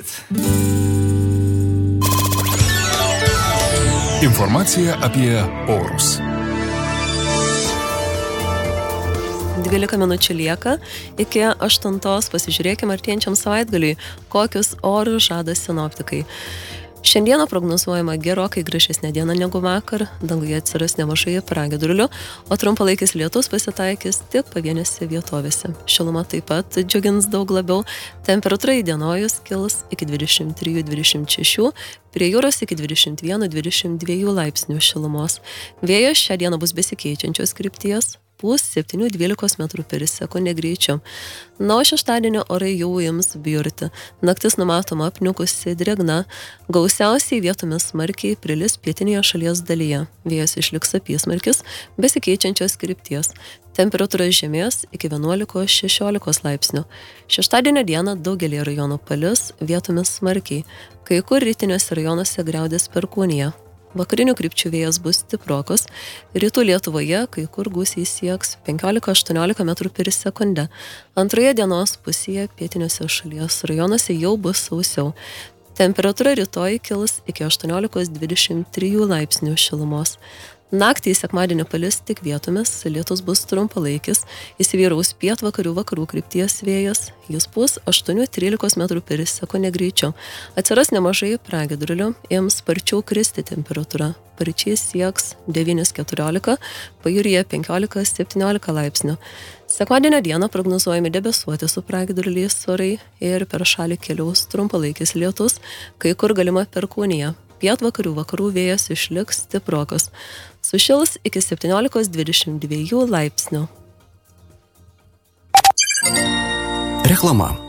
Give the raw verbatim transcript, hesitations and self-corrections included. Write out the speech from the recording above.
Klausykit. Informacija apie orus. dvylika minučių lieka iki aštuntos. Pasižiūrėkime artėjančiam savaitgaliui, kokius orus žada sinoptikai. Šiandieną prognozuojama gerokai gražesnė diena negu vakar, danguje atsiras nemažai pragiedrulių, o trumpalaikis lietus pasitaikys tik pavienėse vietovėse. Šiluma taip pat džiugins daug labiau, temperatūra įdienojus kils iki dvidešimt trijų dvidešimt šešių, prie jūros iki dvidešimt vienas dvidešimt dva laipsnių šilumos. Vėjas šią dieną bus besikeičiančios krypties, pūs septynių dvylikos metrų per sekundę greičiu. Na, o šeštadienio orai jau ims bjurti. Naktis numatoma apniukusi drėgna, gausiausiai vietomis smarkiai prilis pietinėje šalies dalyje. Vėjas išliks apysmarkis, besikeičiančios krypties. Temperatūra žemės iki vienuolikos šešiolikos laipsnių. Šeštadienio dieną daugelį rajonų palis, vietomis smarkiai. Kai kur rytiniuose rajonuose griaudės perkūnija. Vakarinių krypčių vėjas bus stiprokas, rytų Lietuvoje kai kur gūsiai sieks penkiolika aštuoniolika metrų per sekundę. Antroje dienos pusėje pietiniuose šalies rajonuose jau bus sausiau. Temperatūra rytoj kils iki aštuoniolikos dvidešimt trijų laipsnių šilumos. Naktį į sekmadienį palis tik vietomis, lietus bus trumpalaikis, įsivyraus pietvakarių vakarų krypties vėjas, jis pūs aštuonių trylikos metrų per sekundę greičiu. Atsiras nemažai pragiedrulių, ims sparčiau kristi temperatūra. Paryčiais sieks devyni keturiolika, pajūryje penkiolika septyniolika laipsnių. Sekmadienio dieną prognozuojami debesuoti su pragiedruliais orai ir per šalį keliaus trumpalaikis lietus, kai kur galima perkūnija. Pietvakarių vakarų vėjas išliks stiprokas. Sušils iki septyniolikos dvidešimt dviejų laipsnių. Reklama.